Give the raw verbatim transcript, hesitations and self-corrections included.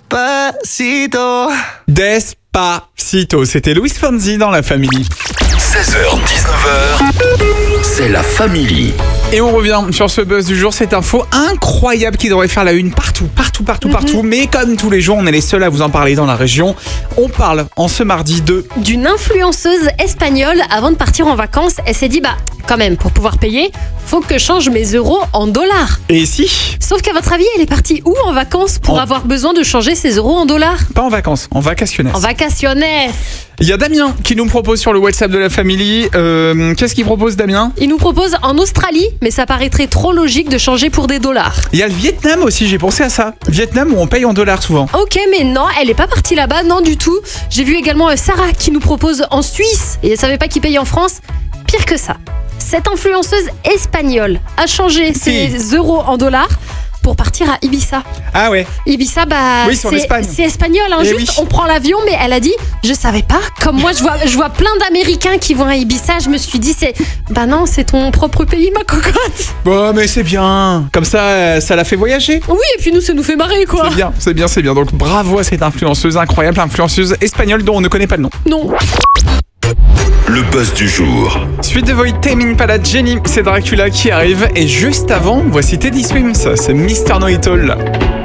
Despacito. Despacito, c'était Luis Fonsi dans La Family. seize heures dix-neuf heures, c'est La Family. Et on revient sur ce buzz du jour, cette info incroyable qui devrait faire la une partout, partout, partout, partout. Mm-hmm. Mais comme tous les jours, on est les seuls à vous en parler dans la région. On parle en ce mardi de... D'une influenceuse espagnole, avant de partir en vacances, elle s'est dit, bah quand même, pour pouvoir payer, faut que je change mes euros en dollars. Et si? Sauf qu'à votre avis, elle est partie où en vacances pour en... avoir besoin de changer ses euros en dollars? Pas en vacances, en vacationnaire. En vacationnaire. Il y a Damien qui nous propose sur le WhatsApp de La Family. Euh, qu'est-ce qu'il propose, Damien? Il nous propose en Australie, mais ça paraîtrait trop logique de changer pour des dollars. Il y a le Vietnam aussi, j'ai pensé à ça. Vietnam où on paye en dollars souvent. Ok, mais non, elle est pas partie là-bas, non du tout. J'ai vu également Sarah qui nous propose en Suisse, et elle savait pas qu'il paye en France. Pire que ça, cette influenceuse espagnole a changé ses si. euros en dollars pour partir à Ibiza. Ah ouais. Ibiza, bah, oui, sur c'est, l'Espagne. c'est espagnol, hein, Et juste oui. on prend l'avion, mais elle a dit, je savais pas, comme moi je vois, je vois plein d'Américains qui vont à Ibiza, je me suis dit, c'est, bah non, c'est ton propre pays, ma cocotte. Bon, mais c'est bien, comme ça, ça l'a fait voyager. Oui, et puis nous, ça nous fait marrer, quoi. C'est bien, c'est bien, c'est bien, donc bravo à cette influenceuse, incroyable influenceuse espagnole dont on ne connaît pas le nom. Non. Le buzz du jour. Suite de Void, Tame Impala, Jenny, c'est Dracula qui arrive. Et juste avant, voici Teddy Swims, c'est mister Know It All.